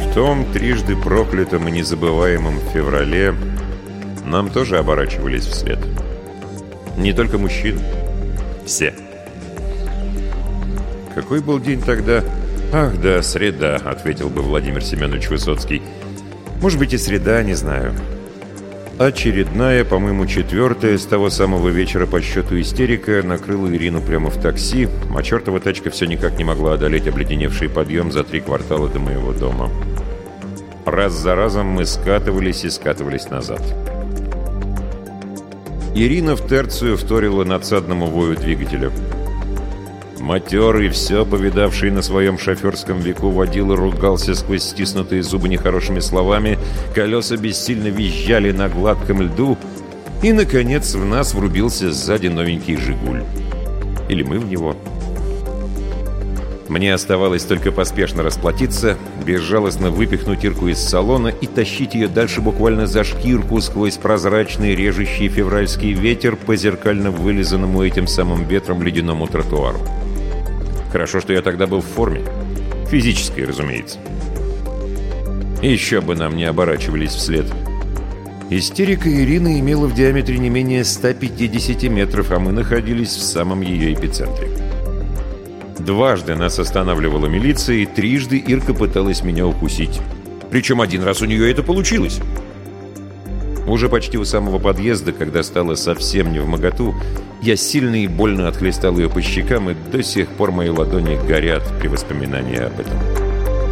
В том трижды проклятом и незабываемом феврале нам тоже оборачивались вслед. Не только мужчины. Все. Какой был день тогда? Ах, да, среда, ответил бы Владимир Семенович Высоцкий. Может быть и среда, не знаю. Очередная, по-моему, четвертая с того самого вечера по счету истерика накрыла Ирину прямо в такси, а чертова тачка все никак не могла одолеть обледеневший подъем за 3 квартала до моего дома. Раз за разом мы скатывались и скатывались назад. Ирина в терцию вторила надсадному вою двигателя. Матерый, все повидавший на своем шоферском веку водила, ругался сквозь стиснутые зубы нехорошими словами, колеса бессильно визжали на гладком льду, и, наконец, в нас врубился сзади новенький «Жигуль». Или мы в него. Мне оставалось только поспешно расплатиться, безжалостно выпихнуть Ирку из салона и тащить ее дальше буквально за шкирку сквозь прозрачный режущий февральский ветер по зеркально вылизанному этим самым ветром ледяному тротуару. Хорошо, что я тогда был в форме. Физической, разумеется. Еще бы нам не оборачивались вслед. Истерика Ирины имела в диаметре не менее 150 метров, а мы находились в самом ее эпицентре. Дважды нас останавливала милиция, и трижды Ирка пыталась меня укусить. Причем один раз у нее это получилось. Уже почти у самого подъезда, когда стало совсем невмоготу, я сильно и больно отхлестал ее по щекам, и до сих пор мои ладони горят при воспоминании об этом.